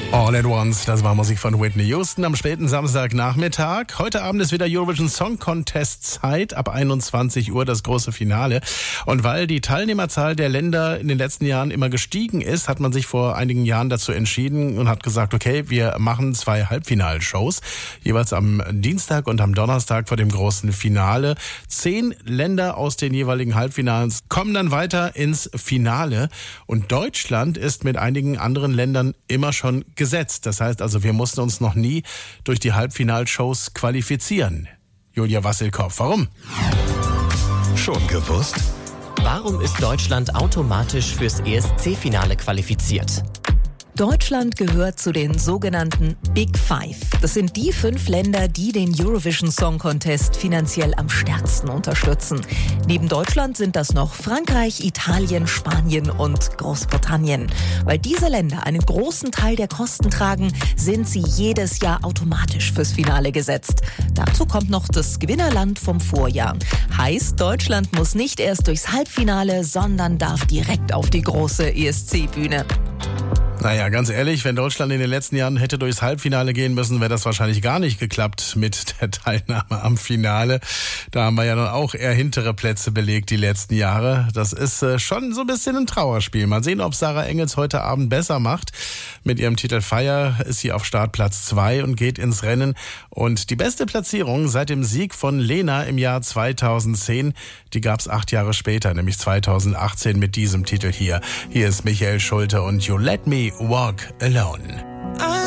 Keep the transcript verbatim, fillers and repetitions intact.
All at Once, das war Musik von Whitney Houston am späten Samstagnachmittag. Heute Abend ist wieder Eurovision Song Contest Zeit, ab einundzwanzig Uhr das große Finale. Und weil die Teilnehmerzahl der Länder in den letzten Jahren immer gestiegen ist, hat man sich vor einigen Jahren dazu entschieden und hat gesagt, okay, wir machen zwei Halbfinalshows, jeweils am Dienstag und am Donnerstag vor dem großen Finale. Zehn Länder aus den jeweiligen Halbfinals kommen dann weiter ins Finale. Und Deutschland ist mit einigen anderen Ländern immer schon gesetzt. Das heißt also, wir mussten uns noch nie durch die Halbfinalshows qualifizieren. Julia Wassilkow, warum? Schon gewusst? Warum ist Deutschland automatisch fürs E S C-Finale qualifiziert? Deutschland gehört zu den sogenannten Big Five. Das sind die fünf Länder, die den Eurovision Song Contest finanziell am stärksten unterstützen. Neben Deutschland sind das noch Frankreich, Italien, Spanien und Großbritannien. Weil diese Länder einen großen Teil der Kosten tragen, sind sie jedes Jahr automatisch fürs Finale gesetzt. Dazu kommt noch das Gewinnerland vom Vorjahr. Heißt, Deutschland muss nicht erst durchs Halbfinale, sondern darf direkt auf die große E S C-Bühne. Naja, ganz ehrlich, wenn Deutschland in den letzten Jahren hätte durchs Halbfinale gehen müssen, wäre das wahrscheinlich gar nicht geklappt mit der Teilnahme am Finale. Da haben wir ja dann auch eher hintere Plätze belegt die letzten Jahre. Das ist äh, schon so ein bisschen ein Trauerspiel. Mal sehen, ob Sarah Engels heute Abend besser macht. Mit ihrem Titel Fire ist sie auf Startplatz zwei und geht ins Rennen. Und die beste Platzierung seit dem Sieg von Lena im Jahr zweitausendzehn, die gab's acht Jahre später, nämlich zweitausendachtzehn mit diesem Titel hier. Hier ist Michael Schulte und You Let Me Walk Alone.